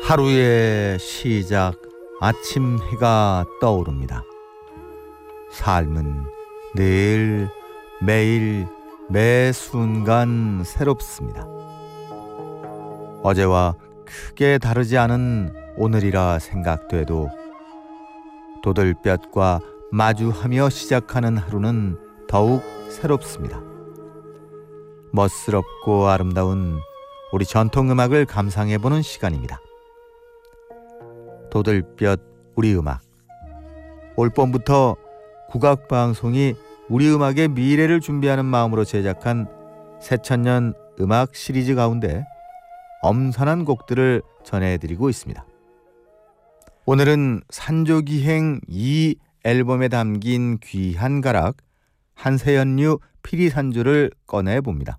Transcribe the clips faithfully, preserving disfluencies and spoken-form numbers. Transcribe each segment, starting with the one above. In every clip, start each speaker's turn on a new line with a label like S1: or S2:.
S1: 하루의 시작, 아침 해가 떠오릅니다. 삶은 늘, 매일, 매 순간 새롭습니다. 어제와 크게 다르지 않은 오늘이라 생각돼도 도들볕과 마주하며 시작하는 하루는 더욱 새롭습니다. 멋스럽고 아름다운 우리 전통음악을 감상해보는 시간입니다. 도들볕 우리 음악. 올 봄부터 국악방송이 우리 음악의 미래를 준비하는 마음으로 제작한 새천년 음악 시리즈 가운데 엄선한 곡들을 전해드리고 있습니다. 오늘은 산조기행 이 앨범에 담긴 귀한 가락 한세연류 피리산조를 꺼내봅니다.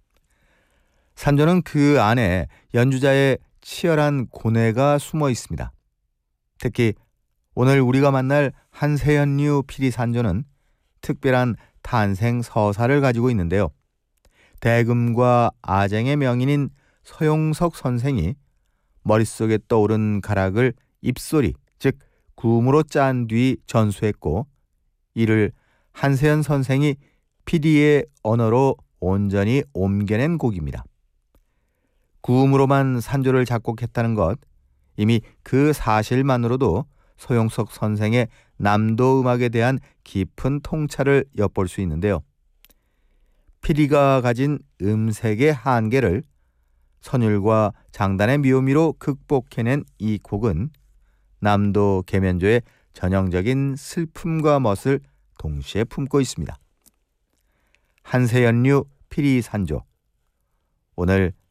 S1: 산조는 그 안에 연주자의 치열한 고뇌가 숨어 있습니다. 특히 오늘 우리가 만날 한세연류 피리산조는 특별한 탄생 서사를 가지고 있는데요. 대금과 아쟁의 명인인 서용석 선생이 머릿속에 떠오른 가락을 입소리, 즉 구음으로 짠 뒤 전수했고, 이를 한세연 선생이 피디의 언어로 온전히 옮겨낸 곡입니다. 구음으로만 산조를 작곡했다는 것, 이미 그 사실만으로도 서용석 선생의 남도 음악에 대한 깊은 통찰을 엿볼 수 있는데요. 피디가 가진 음색의 한계를 선율과 장단의 묘미로 극복해낸 이 곡은 남도 계면조의 전형적인 슬픔과 멋을 동시에 품고 있습니다. 한세연류 피리산조. 오늘